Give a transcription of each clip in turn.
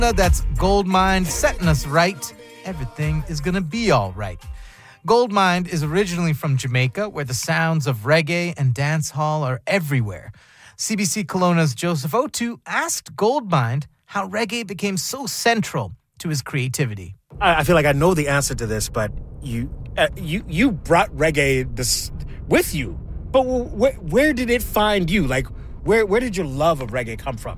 That's Goldmind setting us right. Everything is gonna be all right. Goldmind is originally from Jamaica, where the sounds of reggae and dancehall are everywhere. CBC Kelowna's Joseph Otu asked Goldmind how reggae became so central to his creativity. I feel like I know the answer to this, but you brought reggae with you. But where did it find you? Like, where did your love of reggae come from?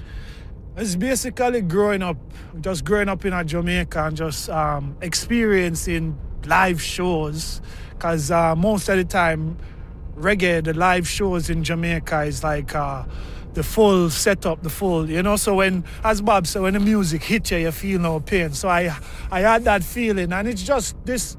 It's basically growing up in Jamaica and just experiencing live shows. Because most of the time, reggae, the live shows in Jamaica is like the full setup, so when, as Bob said, when the music hits you, you feel no pain. So I had that feeling, and it's just this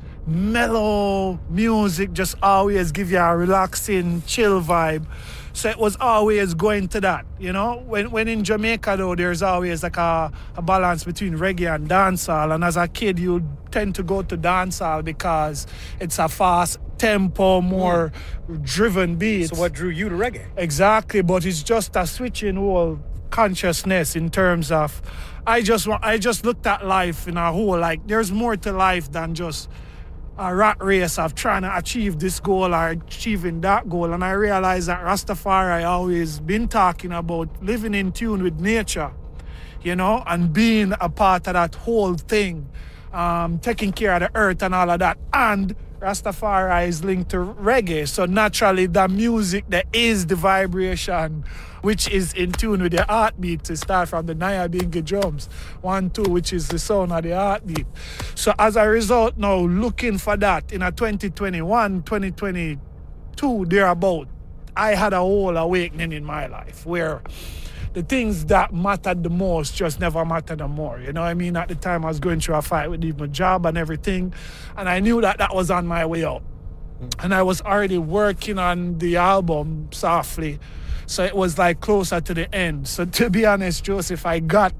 mellow music just always give you a relaxing, chill vibe. So it was always going to that, When in Jamaica, though, there's always like a balance between reggae and dancehall. And as a kid, you tend to go to dancehall because it's a fast tempo, more driven beat. So what drew you to reggae? Exactly, but it's just a switching whole consciousness in terms of I just looked at life in a whole, like there's more to life than just a rat race of trying to achieve this goal or achieving that goal. And I realized that Rastafari always been talking about living in tune with nature, and being a part of that whole thing, taking care of the earth and all of that. And Rastafari is linked to reggae. So naturally, the music that is the vibration, which is in tune with the heartbeat, to start from the Nyabingi drums, 1, 2, which is the sound of the heartbeat. So as a result, now looking for that in a 2021, 2022, thereabout, I had a whole awakening in my life where the things that mattered the most just never mattered no more. At the time I was going through a fight with my job and everything, and I knew that was on my way out. And I was already working on the album softly, so it was like closer to the end. So to be honest, Joseph, I got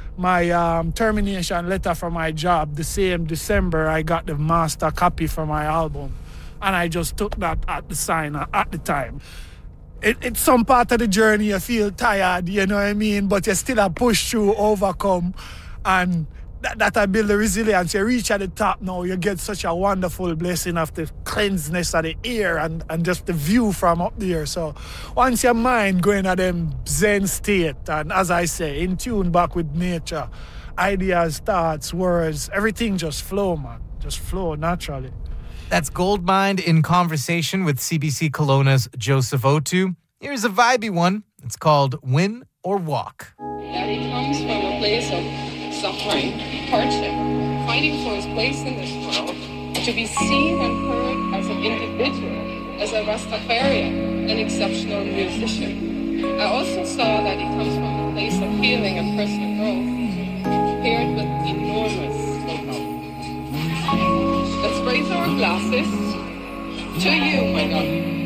my termination letter from my job the same December. I got the master copy for my album, and I just took that at the sign at the time. It's some part of the journey you feel tired, but you still have push through, overcome, and that I build the resilience. You reach at the top now, you get such a wonderful blessing of the cleanseness of the air and just the view from up there. So once your mind going at them zen state, and as I say, in tune back with nature, ideas, thoughts, words, everything just flow, man. Just flow naturally. That's Goldmind in conversation with CBC Kelowna's Joseph Otu. Here's a vibey one. It's called Win or Walk. That he comes from a place of suffering, hardship, fighting for his place in this world, to be seen and heard as an individual, as a Rastafarian, an exceptional musician. I also saw that he comes from a place of healing and personal growth, paired with enormous know-how. Let's raise our glasses to you, my God.